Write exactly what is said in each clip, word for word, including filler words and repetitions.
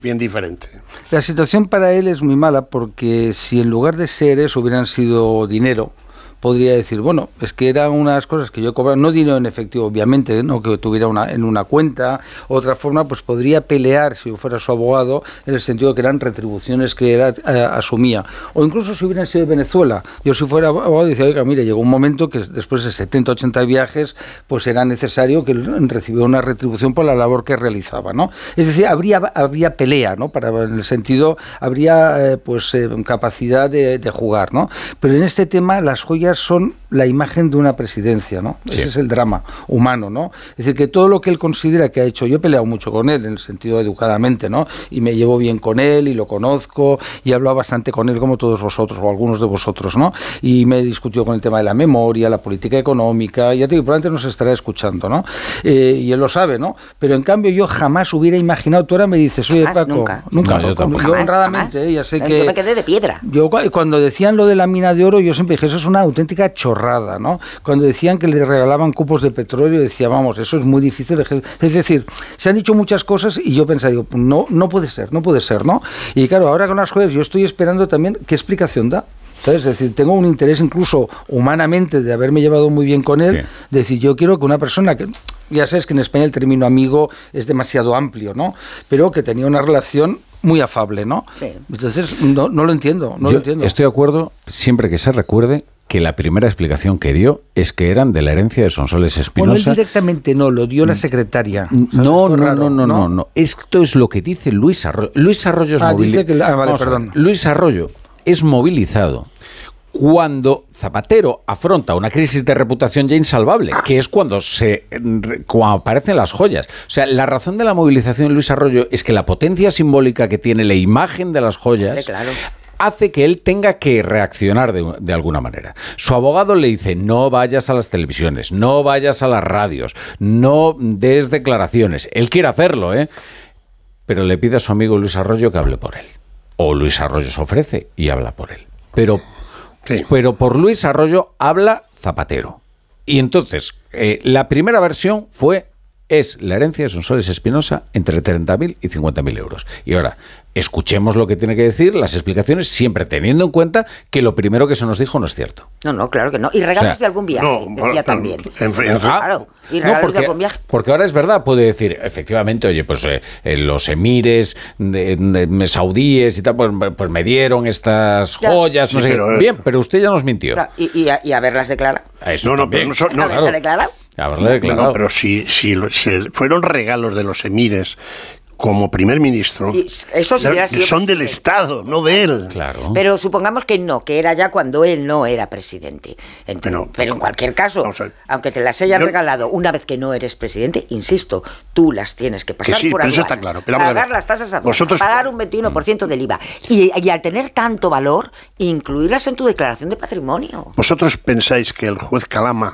bien diferente. La situación para él es muy mala porque si en lugar de seres hubieran sido dinero, podría decir, bueno, es que eran unas cosas que yo cobraba, no dinero en efectivo, obviamente, no que tuviera una en una cuenta, otra forma, pues podría pelear si yo fuera su abogado, en el sentido de que eran retribuciones que él eh, asumía. O incluso si hubieran sido de Venezuela. Yo si fuera abogado decía, oiga, mire, llegó un momento que después de setenta, ochenta viajes, pues era necesario que él recibiera una retribución por la labor que realizaba, ¿no? Es decir, habría, habría pelea, ¿no? Para, en el sentido, habría eh, pues eh, capacidad de, de jugar, ¿no? Pero en este tema, las joyas son la imagen de una presidencia, ¿no? Sí. Ese es el drama humano, ¿no? Es decir, que todo lo que él considera que ha hecho, yo he peleado mucho con él, en el sentido educadamente, ¿no? Y me llevo bien con él y lo conozco y he hablado bastante con él como todos vosotros o algunos de vosotros, ¿no? Y me discutió con el tema de la memoria, la política económica, ya te digo, probablemente nos estará escuchando, ¿no? Eh, y él lo sabe, ¿no? Pero en cambio yo jamás hubiera imaginado, tú ahora me dices, oye, jamás, Paco, nunca, nunca, no, yo, yo jamás, honradamente, jamás. Eh, ya sé que... Yo me quedé de piedra. Yo cuando decían lo de la mina de oro, yo siempre dije, eso es una auténtica chorrada, ¿no? Cuando decían que le regalaban cupos de petróleo, decía, vamos, eso es muy difícil. Es decir, se han dicho muchas cosas y yo pensaba, digo, no, no puede ser, no puede ser, ¿no? Y claro, ahora con las joyas yo estoy esperando también qué explicación da. ¿Sabes? Es decir, tengo un interés incluso humanamente de haberme llevado muy bien con él, sí. De decir, yo quiero que una persona que, ya sabes que en España el término amigo es demasiado amplio, ¿no? Pero que tenía una relación muy afable, ¿no? Sí. Entonces, no, no lo entiendo, no yo lo entiendo. Estoy de acuerdo, siempre que se recuerde que la primera explicación que dio es que eran de la herencia de Sonsoles Espinosa. Bueno, él directamente no, lo dio la secretaria. No, no, raro, no, no, no, no. Esto es lo que dice Luis Arroyo. Luis Arroyo es ah, movilizado. Dice que, ah, vale, perdón. Luis Arroyo es movilizado cuando Zapatero afronta una crisis de reputación ya insalvable, que es cuando se cuando aparecen las joyas. O sea, la razón de la movilización de Luis Arroyo es que la potencia simbólica que tiene la imagen de las joyas... Claro. hace que él tenga que reaccionar de, de alguna manera. Su abogado le dice, no vayas a las televisiones, no vayas a las radios, no des declaraciones. Él quiere hacerlo, ¿eh? Pero le pide a su amigo Luis Arroyo que hable por él. O Luis Arroyo se ofrece y habla por él. Pero, sí. pero por Luis Arroyo habla Zapatero. Y entonces, eh, la primera versión fue, es la herencia de Sonsoles Espinosa entre treinta mil y cincuenta mil euros. Y ahora, escuchemos lo que tiene que decir, las explicaciones, siempre teniendo en cuenta que lo primero que se nos dijo no es cierto. No, no, claro que no. Y regalos o sea, de algún viaje, no, decía bueno, también. En, en, en, claro, y regalos no, porque, de algún viaje. Porque ahora es verdad, puede decir, efectivamente, oye, pues eh, eh, los emires de, de, de saudíes y tal, pues, pues me dieron estas ya. joyas, sí, no sé pero, qué. Bien, pero usted ya nos mintió. Claro, y, y, y haberlas declarado. Eso no, no, también. pero no, son, no, ¿Haberlas claro. declarado? Haberle declarado. No, pero si, si lo, se, fueron regalos de los emires como primer ministro, sí, eso sí hubiera sido son del Estado, no de él. Claro. Pero supongamos que no, que era ya cuando él no era presidente. Entonces, bueno, pero en cualquier caso, o sea, aunque te las hayan yo, regalado una vez que no eres presidente, insisto, tú las tienes que pasar que sí, por aduanas, eso está claro, pero pagar las tasas aduanas, vosotros, pagar un veintiuno por ciento del I V A y, y al tener tanto valor, incluirlas en tu declaración de patrimonio. ¿Vosotros pensáis que el juez Calama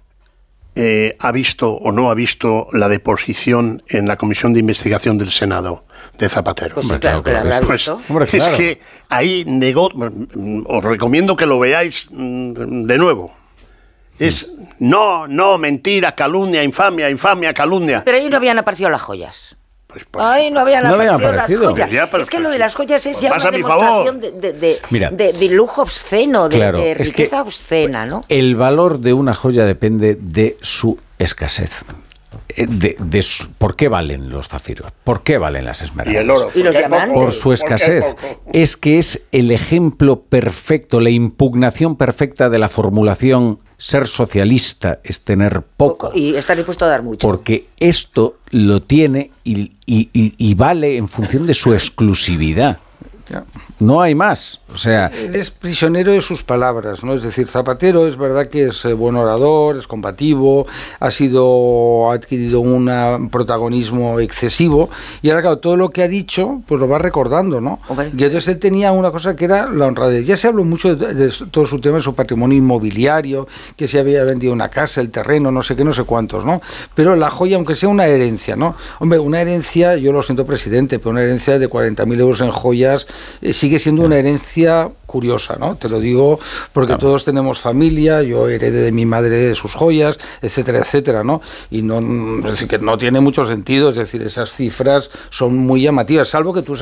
eh, ha visto o no ha visto la deposición en la Comisión de Investigación del Senado de Zapatero? Pues sí, claro, claro, que la habrá visto. Pues, Hombre, claro. Es que ahí negó, os recomiendo que lo veáis de nuevo. Es mm. no, no, mentira, calumnia, infamia, infamia, calumnia. Pero ahí no habían aparecido las joyas. Pues, pues, Ay, no habían no aparecido, aparecido las joyas. Ya, pero, es que lo de las joyas es pues ya una demostración de, de, de, Mira, de, de lujo obsceno, de, claro, de riqueza es que obscena, ¿no? El valor de una joya depende de su escasez. De, de su, ¿Por qué valen los zafiros? ¿Por qué valen las esmeraldas? Y el oro. ¿Y los diamantes? Por su escasez. Es que es el ejemplo perfecto, la impugnación perfecta de la formulación ser socialista es tener poco. poco y estar dispuesto a dar mucho. Porque esto lo tiene y, y, y, y vale en función de su exclusividad. No hay más. O sea, él es prisionero de sus palabras, ¿no? Es decir, Zapatero es verdad que es eh, buen orador, es combativo, ha sido ha adquirido un protagonismo excesivo y ahora claro, todo lo que ha dicho pues lo va recordando, ¿no? Okay. Y entonces él tenía una cosa que era la honradez. Ya se habló mucho de, de todo su tema, de su patrimonio inmobiliario, que se había vendido una casa, el terreno, no sé qué, no sé cuántos, ¿no? Pero la joya, aunque sea una herencia, ¿no? Hombre, una herencia, yo lo siento, presidente, pero una herencia de cuarenta mil euros en joyas eh, sigue siendo una herencia curiosa, ¿no? Te lo digo porque claro. todos tenemos familia, yo heredé de mi madre sus joyas, etcétera, etcétera, ¿no? Y no, es decir, que no tiene mucho sentido, es decir, esas cifras son muy llamativas, salvo que tú